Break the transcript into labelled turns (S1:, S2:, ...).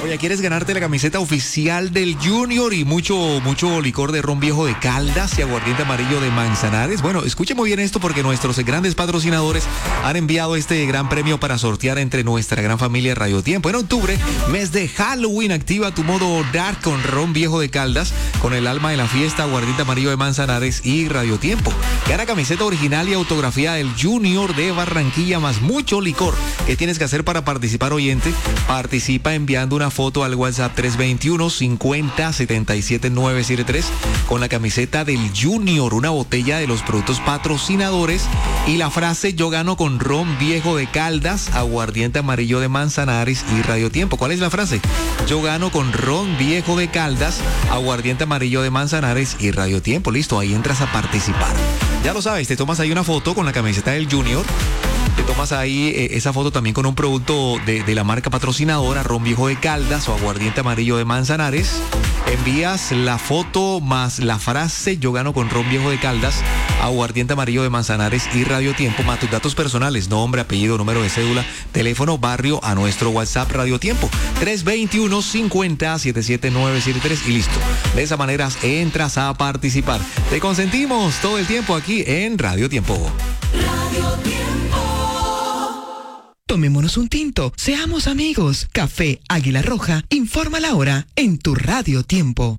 S1: Oye, ¿quieres ganarte la camiseta oficial del Junior y mucho licor de ron viejo de Caldas y aguardiente amarillo de Manzanares? Bueno, escuche muy bien esto porque nuestros grandes patrocinadores han enviado este gran premio para sortear entre nuestra gran familia Radio Tiempo. En octubre, mes de Halloween, activa tu modo dark con ron viejo de Caldas, con el alma de la fiesta, aguardiente amarillo de Manzanares y Radio Tiempo. Gana camiseta original y autografía del Junior de Barranquilla más mucho licor. ¿Qué tienes que hacer para participar, oyente? Participa enviando una foto al WhatsApp 321-50-77-973 con la camiseta del Junior, una botella de los productos patrocinadores y la frase "yo gano con ron viejo de Caldas, aguardiente amarillo de Manzanares y Radio Tiempo". ¿Cuál es la frase? Yo gano con ron viejo de Caldas, aguardiente amarillo de Manzanares y Radio Tiempo. Listo, ahí entras a participar. Ya lo sabes, te tomas ahí una foto con la camiseta del Junior. Te tomas ahí esa foto también con un producto de la marca patrocinadora, ron viejo de Caldas o aguardiente amarillo de Manzanares. Envías la foto más la frase "yo gano con ron viejo de Caldas, aguardiente amarillo de Manzanares y Radio Tiempo", más tus datos personales, nombre, apellido, número de cédula, teléfono, barrio, a nuestro WhatsApp Radio Tiempo 321-50-77-973 y listo. De esa manera entras a participar. Te consentimos todo el tiempo aquí en Radio Tiempo.
S2: Radio Tiempo.
S3: Tomémonos un tinto, seamos amigos. Café Águila Roja informa la hora en tu Radio Tiempo.